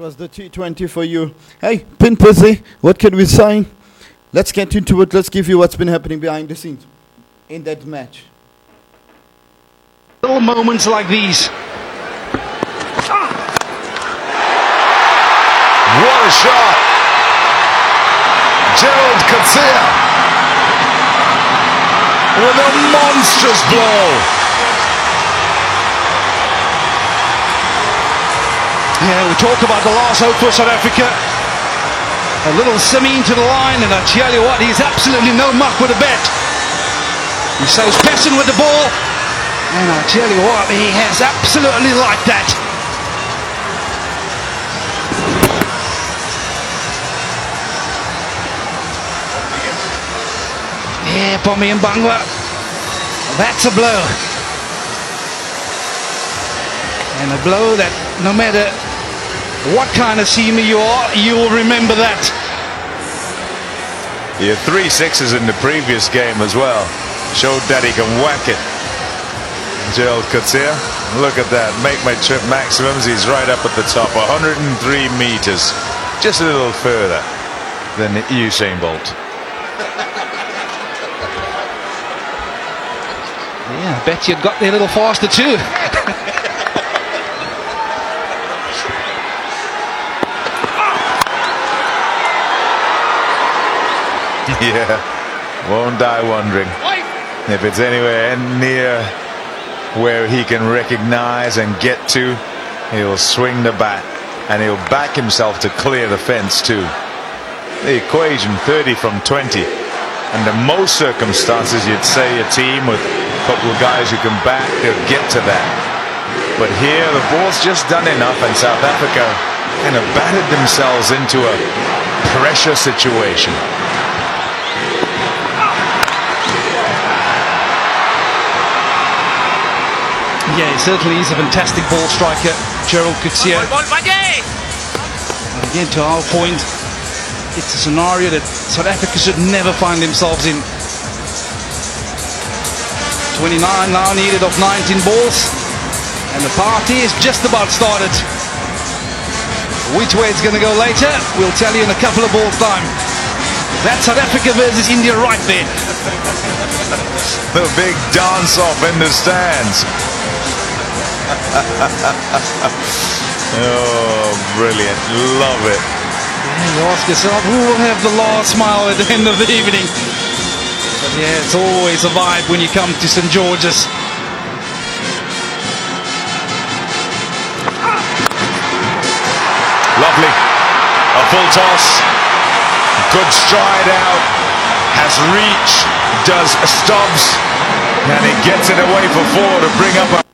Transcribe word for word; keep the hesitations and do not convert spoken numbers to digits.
was the T twenty for you. Hey, Pin Pussy, what can we say? Let's get into it. Let's give you what's been happening behind the scenes in that match. Little moments like these. Ah. What a shot! Gerald Coetzee with a monstrous blow. Yeah, we talk about the last hope for South Africa. A little simi into the line, and I tell you what, he's absolutely no muck with a bet. He shows passion with the ball, and I tell you what, he has absolutely liked that. Yeah, Pommy and Bangwa. That's a blow. And a blow that no matter what kind of seamer you are, you will remember that. He had three sixes in the previous game as well. Showed that he can whack it. Gerald Coetzee, look at that. Make my trip maximums. He's right up at the top. one hundred three meters. Just a little further than Usain Bolt. Yeah, I bet you'd got there a little faster too. Yeah, won't die wondering if it's anywhere near where he can recognize and get to. He'll swing the bat and he'll back himself to clear the fence too. The equation thirty from twenty. Under most circumstances you'd say a team with a couple of guys who can back, they'll get to that. But here the ball's just done enough, and South Africa kind of battered themselves into a pressure situation. Yeah, he certainly is a fantastic ball striker, Gerald Coetzee. Again, to our point, it's a scenario that South Africa should never find themselves in. twenty-nine now needed of nineteen balls, and the party is just about started. Which way it's going to go later, we'll tell you in a couple of balls' time. That's South Africa versus India right there. The big dance-off in the stands. Oh, brilliant. Love it. Yeah, you ask yourself, who will have the last smile at the end of the evening? But yeah, it's always a vibe when you come to Saint George's. Lovely. A full toss. Good stride out. Has reach. Does Stubbs. And he gets it away for four to bring up a